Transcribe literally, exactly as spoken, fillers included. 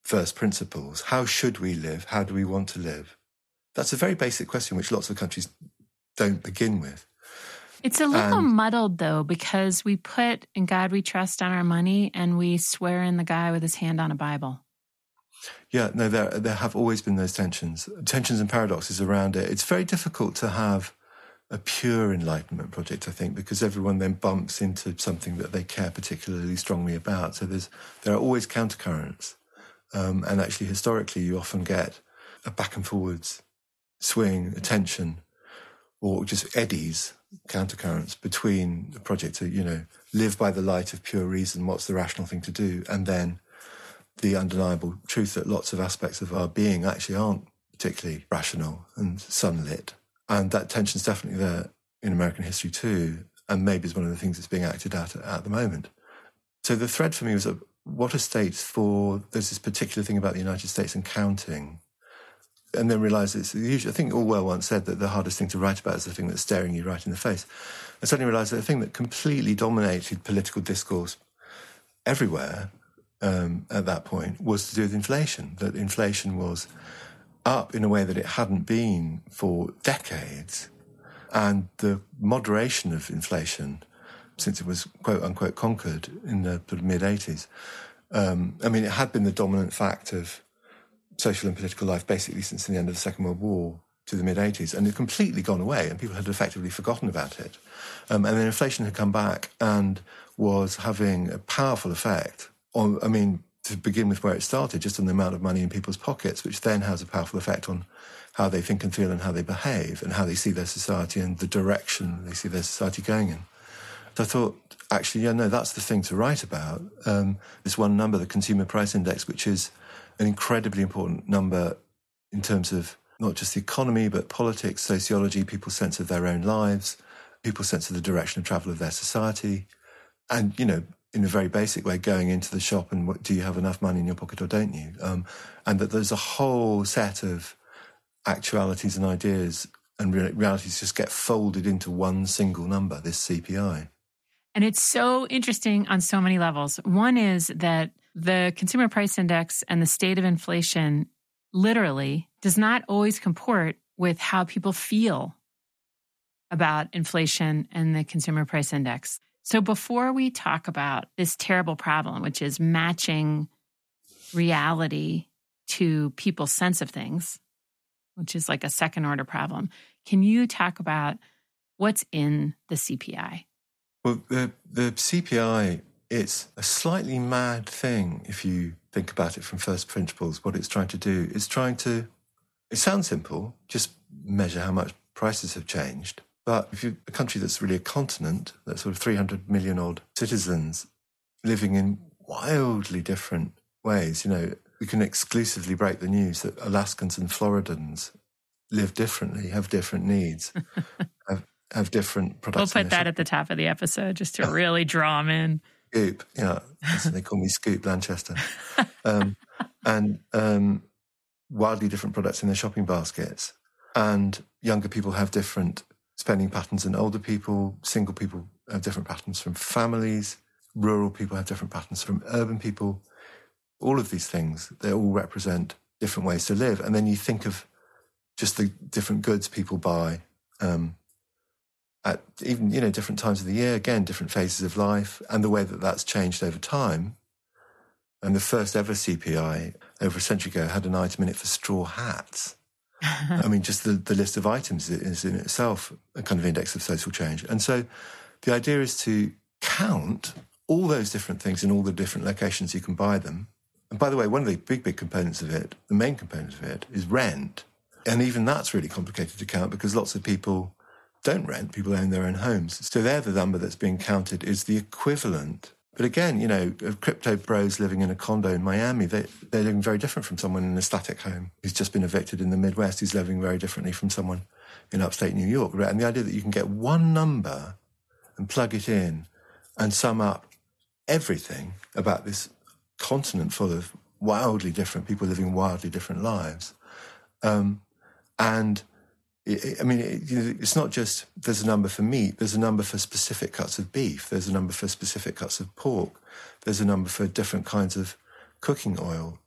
first principles. How should we live? How do we want to live? That's a very basic question which lots of countries don't begin with. It's a little And- muddled, though, because we put "in God we trust" on our money and we swear in the guy with his hand on a Bible. Yeah, no, there there have always been those tensions, tensions and paradoxes around it. It's very difficult to have a pure Enlightenment project, I think, because everyone then bumps into something that they care particularly strongly about. So there's there are always countercurrents. Um, and actually, historically, you often get a back and forwards swing, a tension, or just eddies, countercurrents between the project to, you know, live by the light of pure reason, what's the rational thing to do, and then the undeniable truth that lots of aspects of our being actually aren't particularly rational and sunlit. And that tension's definitely there in American history too, and maybe is one of the things that's being acted out at, at the moment. So the thread for me was, uh, what are states for? There's this particular thing about the United States and counting, and then realise it's usually, I think Orwell once said that the hardest thing to write about is the thing that's staring you right in the face. I suddenly realised that the thing that completely dominated political discourse everywhere um, at that point was to do with inflation, that inflation was up in a way that it hadn't been for decades. And the moderation of inflation, since it was quote-unquote conquered in the mid-eighties, um, I mean, it had been the dominant fact of social and political life basically since the end of the Second World War to the mid-eighties, and it had completely gone away, and people had effectively forgotten about it. Um, and then inflation had come back and was having a powerful effect on, I mean, to begin with where it started, just on the amount of money in people's pockets, which then has a powerful effect on how they think and feel and how they behave and how they see their society and the direction they see their society going in. So I thought, actually, yeah, no, that's the thing to write about. Um, this one number, the Consumer Price Index, which is an incredibly important number in terms of not just the economy, but politics, sociology, people's sense of their own lives, people's sense of the direction of travel of their society. And, you know, in a very basic way, going into the shop and what, do you have enough money in your pocket or don't you? Um, and that there's a whole set of actualities and ideas and re- realities just get folded into one single number, this C P I. And it's so interesting on so many levels. One is that the Consumer Price Index and the state of inflation literally does not always comport with how people feel about inflation and the Consumer Price Index. So before we talk about this terrible problem, which is matching reality to people's sense of things, which is like a second order problem, can you talk about what's in the C P I? Well, the, the C P I, it's a slightly mad thing if you think about it from first principles. What it's trying to do is trying to, it sounds simple, just measure how much prices have changed. But if you're a country that's really a continent, that's sort of three hundred million odd citizens living in wildly different ways, you know, we can exclusively break the news that Alaskans and Floridans live differently, have different needs, have, have different products. We'll put that at the top of the episode just to really draw them in. Scoop, yeah, they call me Scoop Lanchester. Um, and um, wildly different products in their shopping baskets. And younger people have different spending patterns than older people. Single people have different patterns from families. Rural people have different patterns from urban people. All of these things, they all represent different ways to live. And then you think of just the different goods people buy um, at even, you know, different times of the year, again, different phases of life, and the way that that's changed over time. And the first ever C P I over a century ago had an item in it for straw hats. I mean, just the, the list of items is in itself a kind of index of social change. And so the idea is to count all those different things in all the different locations you can buy them. And by the way, one of the big, big components of it, the main component of it, is rent. And even that's really complicated to count because lots of people don't rent, people own their own homes. So there the number that's being counted is the equivalent. But again, you know, crypto bros living in a condo in Miami, they, they're living very different from someone in a static home who's just been evicted in the Midwest, who's living very differently from someone in upstate New York. And the idea that you can get one number and plug it in and sum up everything about this continent full of wildly different people living wildly different lives. Um, and I mean, it's not just there's a number for meat, there's a number for specific cuts of beef, there's a number for specific cuts of pork, there's a number for different kinds of cooking oil.